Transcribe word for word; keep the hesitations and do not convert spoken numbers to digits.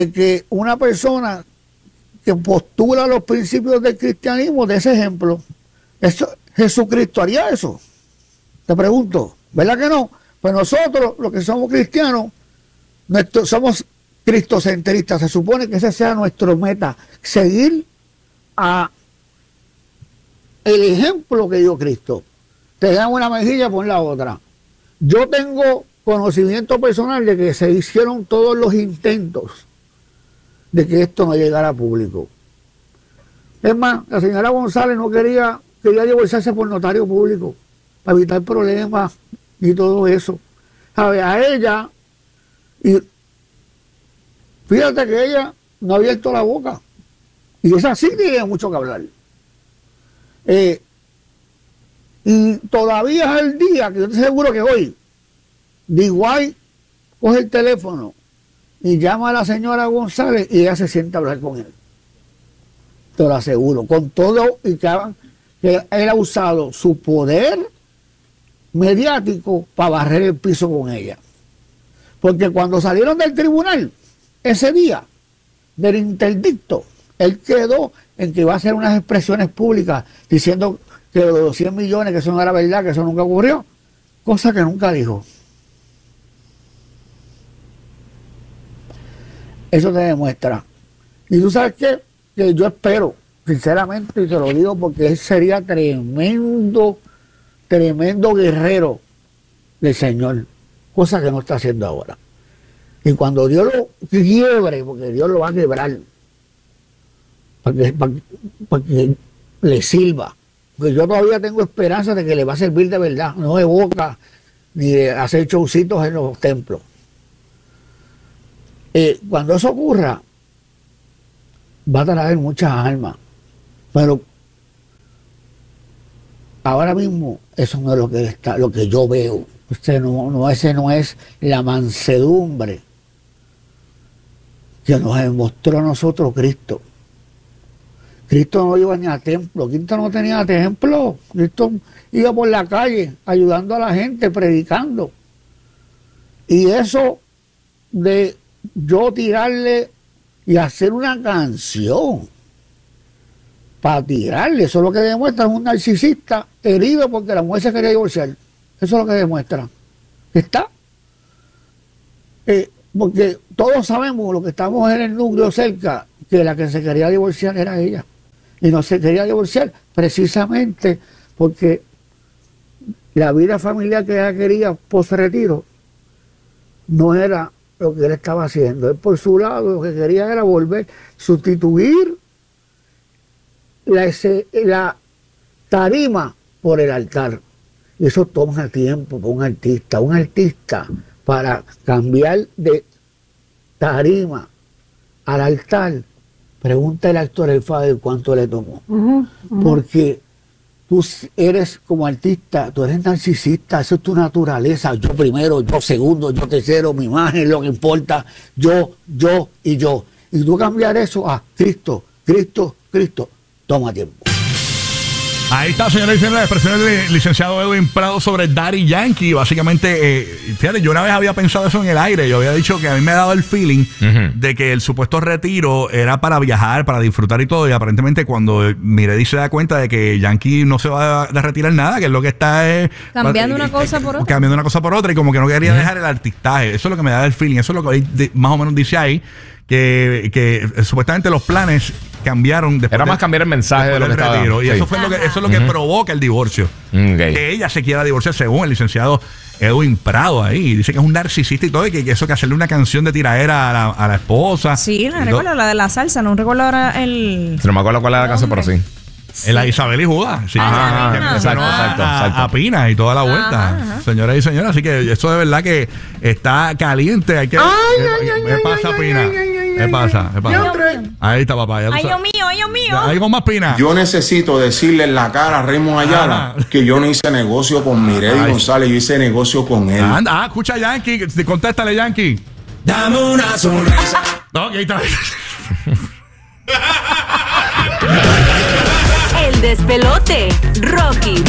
que una persona que postula los principios del cristianismo de ese ejemplo. Eso, ¿Jesucristo haría eso? Te pregunto, ¿verdad que no? Pues nosotros, los que somos cristianos, nuestro, somos cristocentristas. Se supone que ese sea nuestro meta, seguir a el ejemplo que dio Cristo. Te dan una mejilla, pon la otra. Yo tengo conocimiento personal de que se hicieron todos los intentos de que esto no llegara a público. Es más, la señora González no quería, quería divorciarse por notario público para evitar problemas y todo eso. ¿Sabe? A ella, y fíjate que ella no ha abierto la boca. Y esa sí tiene mucho que hablar. Eh, y todavía es el día que yo estoy seguro que hoy, D. White coge el teléfono y llama a la señora González y ella se sienta a hablar con él. Te lo aseguro, con todo y que, que él ha usado su poder mediático para barrer el piso con ella. Porque cuando salieron del tribunal, ese día, del interdicto, él quedó en que iba a hacer unas expresiones públicas diciendo que los cien millones, que eso no era verdad, que eso nunca ocurrió, cosa que nunca dijo. Eso te demuestra. Y tú sabes qué, que yo espero, sinceramente, y te lo digo porque él sería tremendo, tremendo guerrero del Señor, cosa que no está haciendo ahora. Y cuando Dios lo quiebre, porque Dios lo va a quebrar, para que, para, para que le sirva, porque yo todavía tengo esperanza de que le va a servir de verdad, no de boca, ni de hacer showcitos en los templos. Eh, cuando eso ocurra, va a traer muchas almas, pero ahora mismo eso no es lo que está, lo que yo veo. Ese no, no, ese no es la mansedumbre que nos demostró a nosotros Cristo. Cristo no iba ni a templo, Cristo no tenía templo, Cristo iba por la calle ayudando a la gente, predicando. Y eso de yo tirarle y hacer una canción para tirarle, eso es lo que demuestra un narcisista herido porque la mujer se quería divorciar. Eso es lo que demuestra. Está. Eh, porque todos sabemos, los que estamos en el núcleo cerca, que la que se quería divorciar era ella. Y no se quería divorciar precisamente porque la vida familiar que ella quería post-retiro no era lo que él estaba haciendo. Él por su lado lo que quería era volver, sustituir la, ese, la tarima por el altar. Y eso toma tiempo para un artista. Un artista para cambiar de tarima al altar, pregúntale al actor El Fader cuánto le tomó. Uh-huh, uh-huh. Porque tú eres como artista, tú eres narcisista, eso es tu naturaleza. Yo primero, yo segundo, yo tercero, mi imagen, lo que importa, yo, yo y yo. Y tú cambiar eso a Cristo, Cristo, Cristo, toma tiempo. Ahí está, señores y señores, la expresión del licenciado Edwin Prado sobre Daddy Yankee. Básicamente, eh, fíjate, yo una vez había pensado eso en el aire. Yo había dicho que a mí me ha dado el feeling uh-huh. de que el supuesto retiro era para viajar, para disfrutar y todo. Y aparentemente cuando Miredi se da cuenta de que Yankee no se va a retirar nada, que es lo que está es cambiando va, una cosa por otra. Cambiando una cosa por otra y como que no quería uh-huh. dejar el artistaje. Eso es lo que me da el feeling. Eso es lo que de, más o menos dice ahí. Que, que eh, supuestamente los planes cambiaron después. Era más de, cambiar el mensaje de lo que estaba. Retiro, y sí. eso fue lo que, eso es lo que uh-huh. provoca el divorcio. Okay. Que ella se quiera divorciar, según el licenciado Edwin Prado ahí. Dice que es un narcisista y todo, y que, que eso que hacerle una canción de tiraera a la, a la esposa. Sí, la recuerdo, la de la salsa, no recuerdo ahora el. No me acuerdo cuál era la canción, pero sí. Sí. La Isabel y Judas. Sí. Ajá, ajá, exacto, exacto, exacto. A, a Pina y toda la vuelta. Ajá, ajá. Señoras y señores, así que eso de verdad que está caliente. Hay que. Ay, ¿Qué, ay, qué, ay, qué ay, pasa, ay, Pina? ay, ay, ay, ¿Qué pasa? ¿Qué pasa? Ahí está, papá. Ay, Dios mío, ay, Dios mío. Ahí con más Pina. Yo necesito decirle en la cara a Raymond Ayala ah. que yo no hice negocio con Miredi González, yo hice negocio con él. Anda, ah, escucha Yankee, contéstale, Yankee. Dame una sonrisa. No, ahí está. El despelote. Rocky,